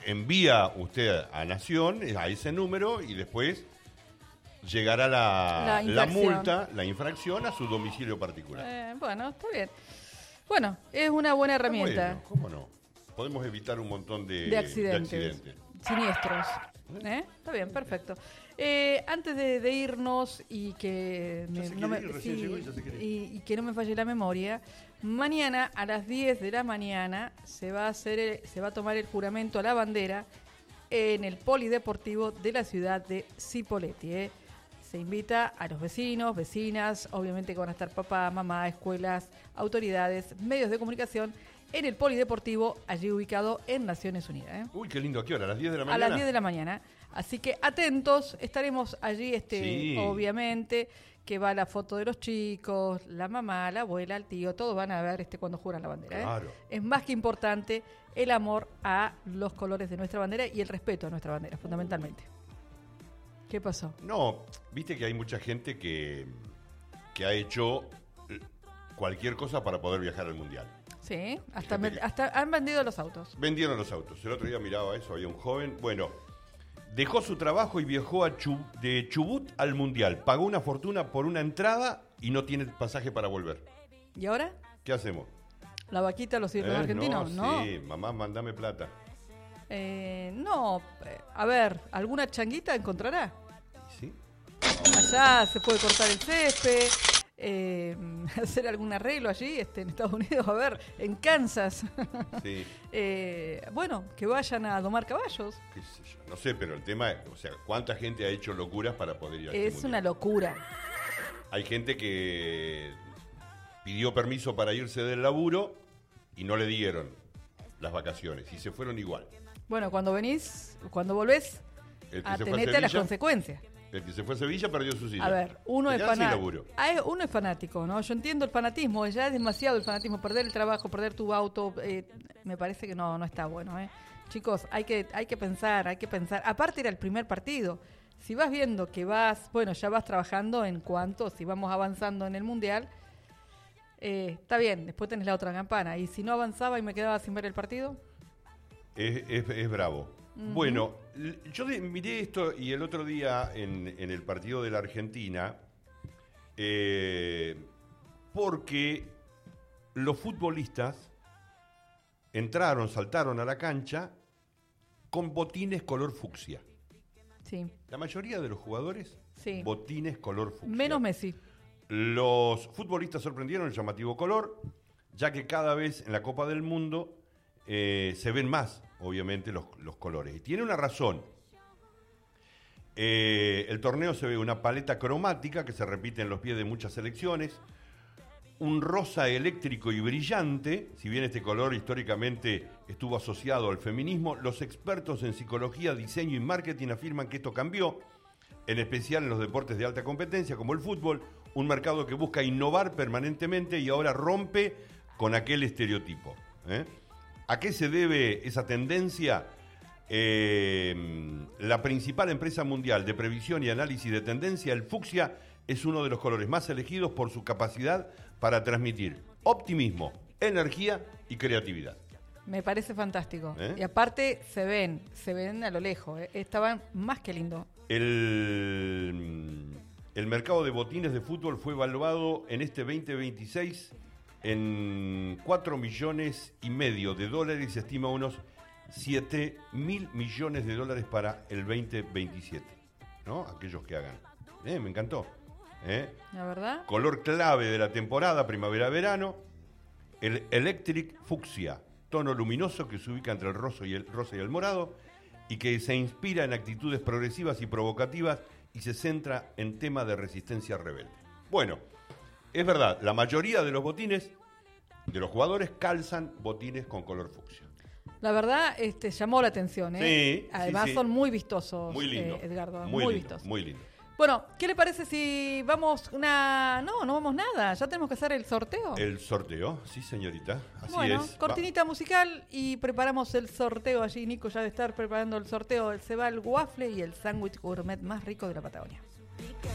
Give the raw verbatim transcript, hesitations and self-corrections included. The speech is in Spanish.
envía usted a Nación, a ese número, y después llegará la, la, la multa, la infracción a su domicilio particular. Eh, bueno, está bien. Bueno, es una buena herramienta. Bueno, ¿cómo no? Podemos evitar un montón de, de accidentes, de accidentes. Siniestros. ¿Eh? Está bien, perfecto. Eh, antes de, de irnos y que, me, no me, ir, sí, llegó, y, y que no me falle la memoria, mañana a las diez de la mañana se va a hacer el, se va a tomar el juramento a la bandera en el polideportivo de la ciudad de Cipolletti. ¿eh? Se invita a los vecinos, vecinas, obviamente que van a estar papá, mamá, escuelas, autoridades, medios de comunicación, en el polideportivo, allí ubicado en Naciones Unidas. ¿eh? Uy, qué lindo, ¿a qué hora? ¿A las diez de la mañana? A las diez de la mañana. Así que atentos, estaremos allí, este, sí. obviamente, que va la foto de los chicos, la mamá, la abuela, el tío, todos van a ver este cuando juran la bandera. Claro. ¿eh? Es más que importante el amor a los colores de nuestra bandera y el respeto a nuestra bandera, fundamentalmente. ¿Qué pasó? No, viste que hay mucha gente que, que ha hecho cualquier cosa para poder viajar al Mundial. Sí, hasta, me, hasta han vendido los autos. Vendieron los autos. El otro día miraba eso, había un joven. Bueno, dejó su trabajo y viajó a Chub, de Chubut al Mundial. Pagó una fortuna por una entrada y no tiene pasaje para volver. ¿Y ahora? ¿Qué hacemos? ¿La vaquita los, los ¿Eh? argentinos? No, No. sí, mamá, mandame plata. Eh, no, eh, a ver, ¿alguna changuita encontrará? ¿Sí? Allá se puede cortar el césped, eh, hacer algún arreglo allí, este, en Estados Unidos, a ver, en Kansas. Sí. eh, bueno, que vayan a domar caballos. ¿Qué sé yo? No sé, pero el tema es, o sea, ¿cuánta gente ha hecho locuras para poder ir a este Es Mundial? una locura. Hay gente que pidió permiso para irse del laburo y no le dieron las vacaciones y se fueron igual. Bueno, cuando venís, cuando volvés, El que se fue a atenete a las Sevilla, consecuencias. El que se fue a Sevilla perdió su silla. A ver, uno Se es, quedan sin fana- laburo. Ah, es- uno es fanático, ¿no? Yo entiendo el fanatismo, ya es demasiado el fanatismo, perder el trabajo, perder tu auto, eh, me parece que no, no está bueno, ¿eh? Chicos, hay que, hay que pensar, hay que pensar. Aparte era el primer partido. Si vas viendo que vas, bueno, ya vas trabajando en cuanto, si vamos avanzando en el Mundial, eh, está bien, después tenés la otra campana. Y si no avanzaba y me quedaba sin ver el partido, Es, es, es bravo. Uh-huh. Bueno, yo de, miré esto y el otro día en, en el partido de la Argentina, eh, porque los futbolistas entraron, saltaron a la cancha con botines color fucsia. Sí. La mayoría de los jugadores, sí. botines color fucsia. Menos Messi. Los futbolistas sorprendieron el llamativo color, ya que cada vez en la Copa del Mundo eh, se ven más, obviamente, los, los colores. Y tiene una razón. Eh, el torneo se ve una paleta cromática que se repite en los pies de muchas selecciones, un rosa eléctrico y brillante. Si bien este color históricamente estuvo asociado al feminismo, los expertos en psicología, diseño y marketing afirman que esto cambió, en especial en los deportes de alta competencia como el fútbol, un mercado que busca innovar permanentemente y ahora rompe con aquel estereotipo. ¿eh? ¿A qué se debe esa tendencia? Eh, la principal empresa mundial de previsión y análisis de tendencia, el fucsia, es uno de los colores más elegidos por su capacidad para transmitir optimismo, energía y creatividad. Me parece fantástico. ¿Eh? Y aparte se ven, se ven a lo lejos. ¿eh? Estaban más que lindo. El, el mercado de botines de fútbol fue evaluado en este veinte veintiséis en cuatro millones y medio de dólares y se estima unos siete mil millones de dólares para el veinte veintisiete. ¿No? Aquellos que hagan. Eh, me encantó. ¿Eh? ¿La verdad? Color clave de la temporada, primavera-verano, el Electric Fucsia, tono luminoso que se ubica entre el rosa y el, rosa y el morado y que se inspira en actitudes progresivas y provocativas y se centra en tema de resistencia rebelde. Bueno, es verdad, la mayoría de los botines de los jugadores calzan botines con color fucsia. La verdad, este, llamó la atención, ¿eh? Sí, Además sí, sí. son muy vistosos, Muy lindo. eh, Edgardo. Muy, Muy, lindo, vistosos. muy lindo. Bueno, ¿qué le parece si vamos una... No, no vamos nada. Ya tenemos que hacer el sorteo. El sorteo, sí, señorita. Así bueno, es. cortinita Va. musical y preparamos el sorteo allí. Nico ya de estar preparando el sorteo. Se va el waffle y el sándwich gourmet más rico de la Patagonia.